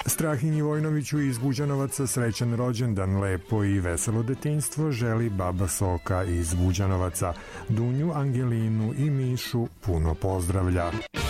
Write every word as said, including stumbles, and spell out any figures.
Strahinji Vojnoviću iz Buđanovaca srećan rođendan, lepo i veselo detinjstvo želi baba Soka iz Buđanovaca. Dunju, Angelinu i Mišu puno pozdravlja.